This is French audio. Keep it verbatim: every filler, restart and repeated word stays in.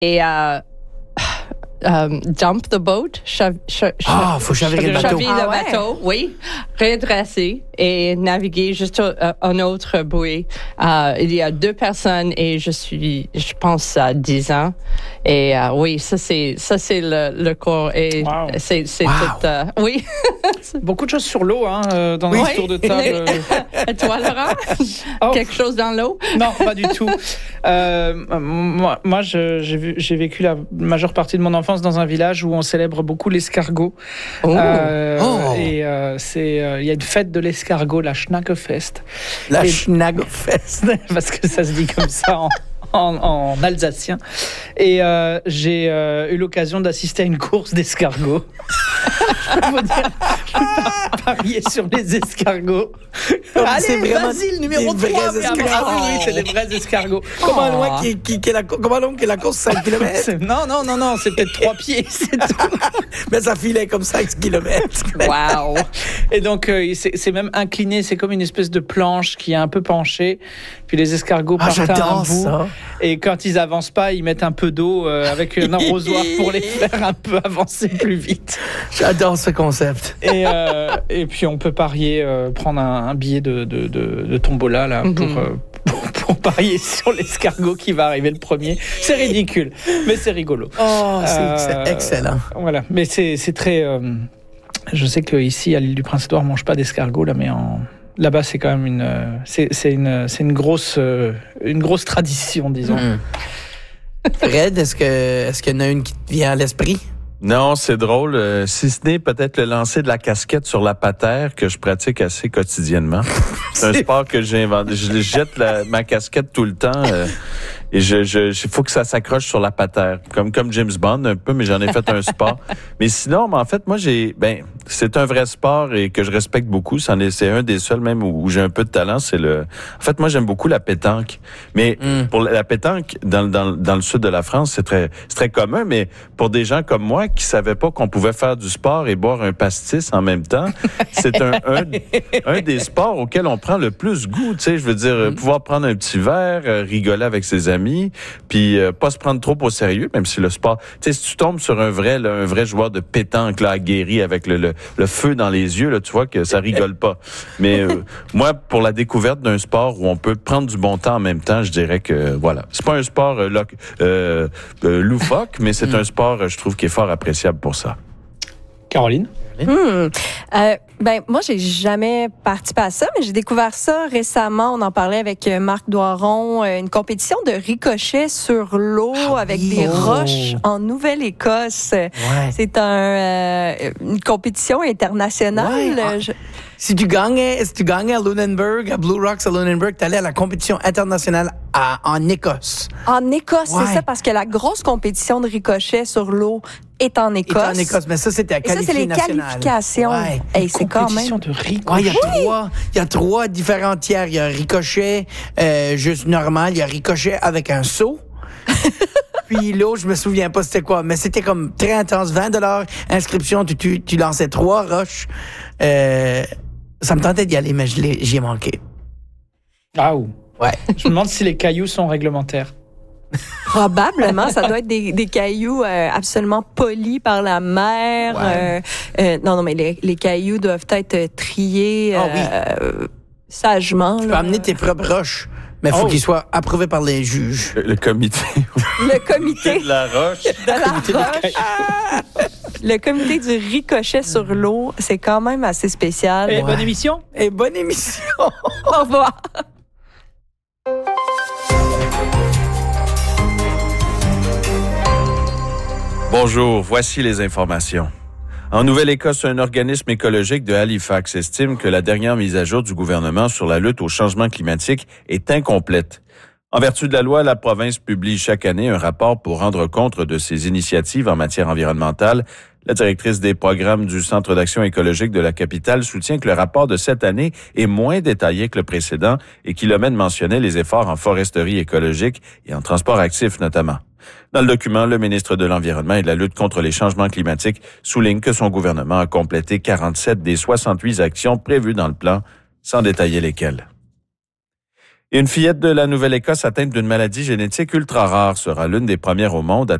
et euh, Um, dump the boat. Chav- cha- Ah, faut chavirer le bateau. Chavirer Ah le ouais. bateau, oui. Redresser et naviguer juste au- euh, un autre bouée. Euh, il y a deux personnes et je suis, je pense, à dix ans. Et euh, oui, ça c'est, ça c'est le, le corps et Wow. c'est, c'est Wow. tout. Euh, oui. Beaucoup de choses sur l'eau hein, euh, dans notre Oui. tour de table. Et toi, Laurent? Oh. Quelque chose dans l'eau? Non, pas du tout. Euh, moi, moi je, j'ai, vu, j'ai vécu la majeure partie de mon enfance dans un village où on célèbre beaucoup l'escargot. Oh. Euh, Oh. Et euh, c'est, euh, il y a une fête de l'escargot, la Schnackefest. La Et- Schnackefest. Parce que ça se dit comme ça en, en, en alsacien. Et euh, j'ai euh, eu l'occasion d'assister à une course d'escargots. Je peux vous dire, je peux pas parier sur les escargots. Allez, c'est vraiment vas-y, le numéro des trois. vrais Ah, escargots. ah oui, oui, c'est des vrais escargots. Comment Oh. loin qui, qui, qui est la, comment long qu'est la course? cinq kilomètres? C'est- Non, non, non, non, c'est peut-être trois pieds, c'est tout. Mais ça filait comme cinq kilomètres. Wow. Et donc, euh, c'est, c'est même incliné, c'est comme une espèce de planche qui est un peu penchée. Puis les escargots Ah, partent à un j'adore bout. ça. Et quand ils avancent pas, ils mettent un peu d'eau euh, avec un arrosoir pour les faire un peu avancer plus vite. J'adore ce concept. Et, euh, et puis on peut parier, euh, prendre un, un billet de, de, de, de tombola là, Mhm. pour, euh, pour, pour parier sur l'escargot qui va arriver le premier. C'est ridicule, mais c'est rigolo. Oh, c'est Euh, ex- excellent. Voilà, mais c'est, c'est très... euh, je sais qu'ici, à l'île du Prince-Édouard, on ne mange pas d'escargot, là, mais en... là-bas, c'est quand même une... euh, C'est, c'est, une, c'est une, grosse, euh, une grosse tradition, disons. Mm. Fred, est-ce que est-ce qu'il y en a une qui te vient à l'esprit? Non, c'est drôle. euh, si ce n'est peut-être le lancer de la casquette sur la patère que je pratique assez quotidiennement. C'est un sport que j'ai inventé. Je jette la- ma casquette tout le temps euh, et je, je, il faut que ça s'accroche sur la patère, comme comme James Bond un peu, mais j'en ai fait un sport. Mais sinon, mais en fait, moi j'ai, ben, c'est un vrai sport et que je respecte beaucoup. C'en est, c'est un des seuls même où, où j'ai un peu de talent. C'est le. En fait, moi j'aime beaucoup la pétanque. Mais Mm. pour la, la pétanque dans, dans dans le sud de la France, c'est très c'est très commun. Mais pour des gens comme moi qui savaient pas qu'on pouvait faire du sport et boire un pastis en même temps, c'est un, un un des sports auxquels on prend le plus goût. Tu sais, je veux dire, euh, pouvoir prendre un petit verre, euh, rigoler avec ses amis, puis euh, pas se prendre trop au sérieux, même si le sport. Tu sais, si tu tombes sur un vrai là, un vrai joueur de pétanque là, aguerri avec le, le le feu dans les yeux, là, tu vois que ça rigole pas. Mais euh, moi, pour la découverte d'un sport où on peut prendre du bon temps en même temps, je dirais que voilà, c'est pas un sport euh, loc- euh, euh, loufoque, mais c'est un sport, euh, je trouve, qui est fort appréciable pour ça. Caroline? Hmm. Euh, ben moi j'ai jamais participé à ça, mais j'ai découvert ça récemment. On en parlait avec euh, Marc Doiron, euh, une compétition de ricochet sur l'eau Ah avec oui. des Oh. roches en Nouvelle-Écosse. Ouais. C'est un euh, une compétition internationale. Ouais. Ah. Je- Si tu gagnais, si tu gagnais à Lunenburg, à Blue Rocks à Lunenburg, t'allais à la compétition internationale à, en Écosse. En Écosse, Ouais. c'est ça, parce que la grosse compétition de ricochet sur l'eau est en Et Écosse. en Écosse, mais ça c'était à Et ça, c'est qualifier les national. qualifications. Ouais. Hey, c'est quand Compétition même... de ricochet. Ouais, il y a trois, il y a trois différents tiers. Il y a ricochet euh, juste normal, il y a ricochet avec un seau. Puis l'autre, je me souviens pas c'était quoi, mais c'était comme très intense, vingt dollars inscription, tu, tu, tu lançais trois roches. Euh, ça me tentait d'y aller, mais je l'ai, j'y ai manqué. Ah, ou. Ouais. Je me demande si les cailloux sont réglementaires. Probablement, ça doit être des, des cailloux euh, absolument polis par la mer. Ouais. Euh, euh, non, non, mais les, les cailloux doivent être euh, triés Ah oui. euh, sagement. Tu peux là. amener tes propres roches, mais il faut Oh. qu'ils soient approuvés par les juges. Le, le comité Le comité de la roche. de la roche. Le comité du ricochet sur l'eau, c'est quand même assez spécial. Eh, Ouais. bonne émission. Et bonne émission! Au revoir. Bonjour, voici les informations. En Nouvelle-Écosse, un organisme écologique de Halifax estime que la dernière mise à jour du gouvernement sur la lutte au changement climatique est incomplète. En vertu de la loi, la province publie chaque année un rapport pour rendre compte de ses initiatives en matière environnementale. La directrice des programmes du Centre d'action écologique de la capitale soutient que le rapport de cette année est moins détaillé que le précédent et qu'il omène mentionner les efforts en foresterie écologique et en transport actif notamment. Dans le document, le ministre de l'Environnement et de la lutte contre les changements climatiques souligne que son gouvernement a complété quarante-sept des soixante-huit actions prévues dans le plan, sans détailler lesquelles. Une fillette de la Nouvelle-Écosse atteinte d'une maladie génétique ultra rare sera l'une des premières au monde à